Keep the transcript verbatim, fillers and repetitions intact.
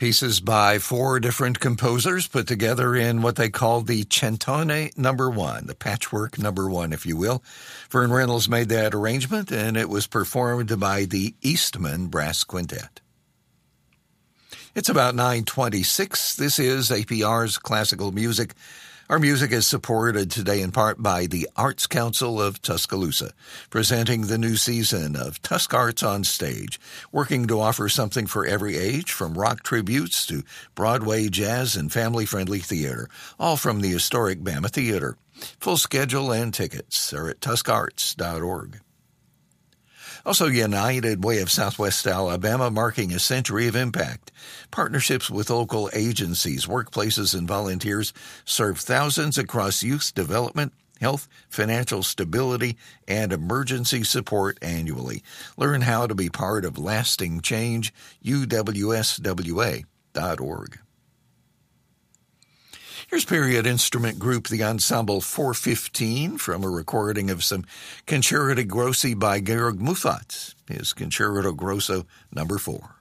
Pieces by four different composers put together in what they called the Centone number one, the patchwork number one, if you will. Vern Reynolds made that arrangement, and it was performed by the Eastman Brass Quintet. It's about nine twenty-six. This is A P R's Classical Music. Our music is supported today in part by the Arts Council of Tuscaloosa, presenting the new season of Tusk Arts on Stage, working to offer something for every age, from rock tributes to Broadway jazz and family-friendly theater, all from the historic Bama Theater. Full schedule and tickets are at tusk arts dot org. Also, United Way of Southwest Alabama, marking a century of impact. Partnerships with local agencies, workplaces, and volunteers serve thousands across youth development, health, financial stability, and emergency support annually. Learn how to be part of lasting change, U W S W A dot org. Here's period instrument group the Ensemble four fifteen from a recording of some Concerto Grossi by Georg Mufatz, his Concerto Grosso number four.